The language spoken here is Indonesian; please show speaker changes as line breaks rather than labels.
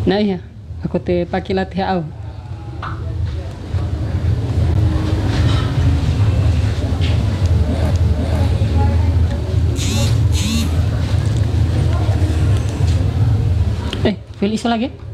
Nah iya, aku te pakai latihan. Feel isa lagi?